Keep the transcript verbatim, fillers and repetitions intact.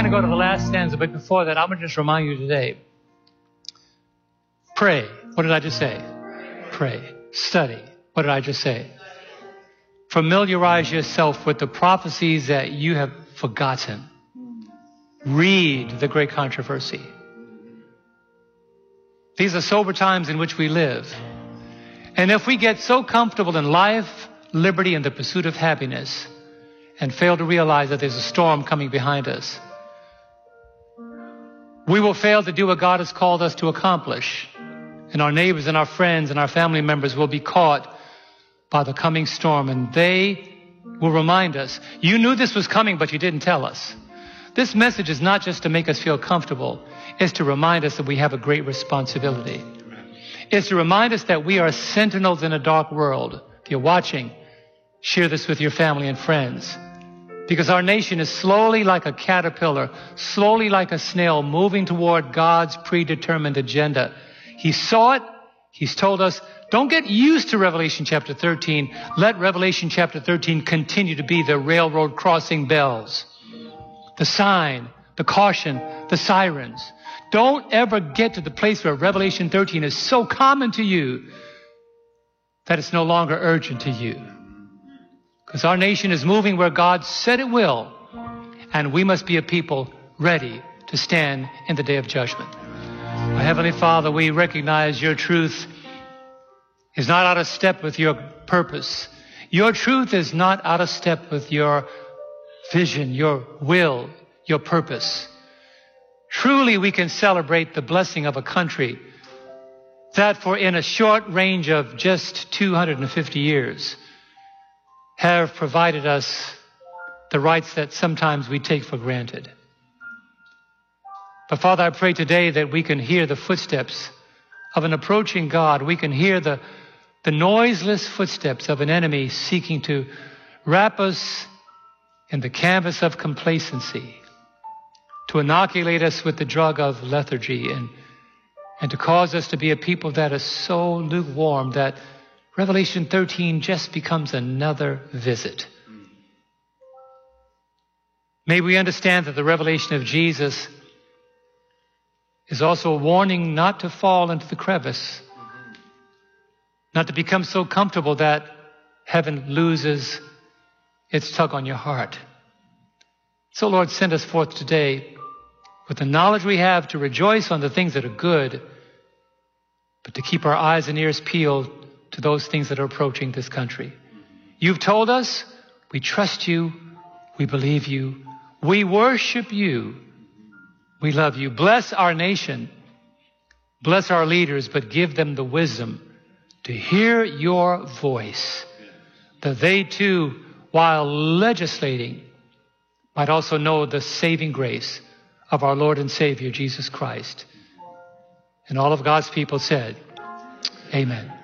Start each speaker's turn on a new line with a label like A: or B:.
A: going to go to the last stanza, but before that, I'm going to just remind you today. Pray. What did I just say? Pray. Study. What did I just say? Familiarize yourself with the prophecies that you have forgotten. Read the great controversy. These are sober times in which we live. And if we get so comfortable in life, liberty, and the pursuit of happiness, and fail to realize that there's a storm coming behind us, we will fail to do what God has called us to accomplish. And our neighbors and our friends and our family members will be caught by the coming storm, and they will remind us, you knew this was coming, but you didn't tell us. This message is not just to make us feel comfortable. It's to remind us that we have a great responsibility. It's to remind us that we are sentinels in a dark world. If you're watching, share this with your family and friends. Because our nation is slowly like a caterpillar, slowly like a snail, moving toward God's predetermined agenda. He saw it. He's told us, don't get used to Revelation chapter thirteen. Let Revelation chapter thirteen continue to be the railroad crossing bells, the sign, the caution, the sirens. Don't ever get to the place where Revelation thirteen is so common to you that it's no longer urgent to you. Because our nation is moving where God said it will, and we must be a people ready to stand in the day of judgment. Our Heavenly Father, we recognize your truth is not out of step with your purpose. Your truth is not out of step with your vision, your will, your purpose. Truly, we can celebrate the blessing of a country that for in a short range of just two hundred fifty years have provided us the rights that sometimes we take for granted. But Father, I pray today that we can hear the footsteps of an approaching God. We can hear the, the noiseless footsteps of an enemy seeking to wrap us in the canvas of complacency, to inoculate us with the drug of lethargy, and, and to cause us to be a people that is so lukewarm that Revelation thirteen just becomes another visit. May we understand that the revelation of Jesus is also a warning not to fall into the crevice, not to become so comfortable that heaven loses its tug on your heart. So, Lord, send us forth today with the knowledge we have to rejoice on the things that are good, but to keep our eyes and ears peeled to those things that are approaching this country. You've told us, we trust you, we believe you, we worship you, we love you. Bless our nation, bless our leaders, but give them the wisdom to hear your voice, that they too, while legislating, might also know the saving grace of our Lord and Savior, Jesus Christ. And all of God's people said, amen.